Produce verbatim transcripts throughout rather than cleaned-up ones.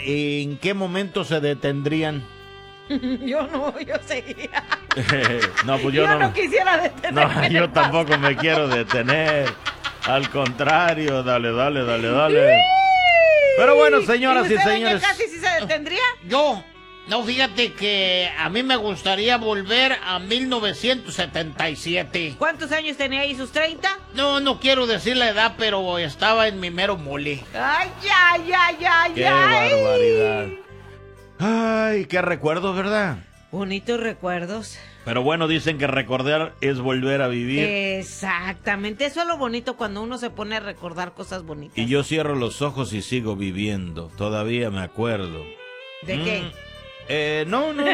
¿en qué momento se detendrían? Yo no, yo seguía. No, pues yo, yo no. no quisiera detenerme. No, yo tampoco me quiero detener. Al contrario, dale, dale, dale, dale. Pero bueno, señoras y, ¿Y usted, señores. casi sí se detendría? Yo, no, fíjate que a mí me gustaría volver a mil novecientos setenta y siete. ¿Cuántos años tenía ahí, sus treinta? No, no quiero decir la edad, pero estaba en mi mero mole. Ay, ay, ay, ay, Qué ay. barbaridad. Ay, qué recuerdos, ¿verdad? Bonitos recuerdos. Pero bueno, dicen que recordar es volver a vivir. Exactamente, eso es lo bonito cuando uno se pone a recordar cosas bonitas. Y yo cierro los ojos y sigo viviendo. Todavía me acuerdo. ¿De Mm, qué? Eh, no, no, no, no.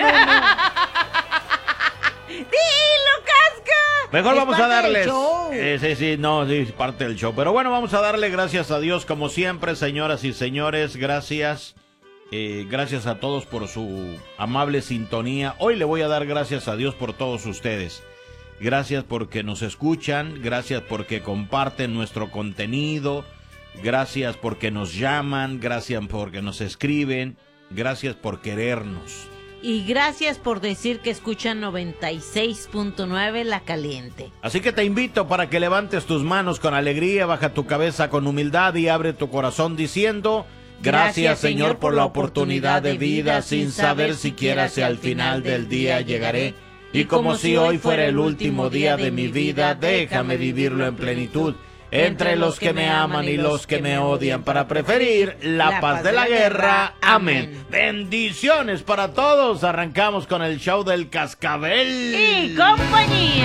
¡Dilo, Casca! Mejor Es vamos a parte del darles. show. Eh, sí, sí, no, sí, es parte del show. Pero bueno, vamos a darle gracias a Dios como siempre, señoras y señores. Gracias. Eh, gracias a todos por su amable sintonía. Hoy le voy a dar gracias a Dios por todos ustedes. Gracias porque nos escuchan, gracias porque comparten nuestro contenido, gracias porque nos llaman, gracias porque nos escriben, gracias por querernos. Y gracias por decir que escuchan noventa y seis punto nueve La Caliente. Así que te invito para que levantes tus manos con alegría, baja tu cabeza con humildad y abre tu corazón diciendo: gracias, Señor, por la oportunidad de vida, sin saber siquiera si al final del día llegaré. Y como si hoy fuera el último día de mi vida, déjame vivirlo en plenitud, entre los que me aman y los que me odian, para preferir la paz de la guerra. Amén. Bendiciones para todos. Arrancamos con el show del Cascabel Y compañía.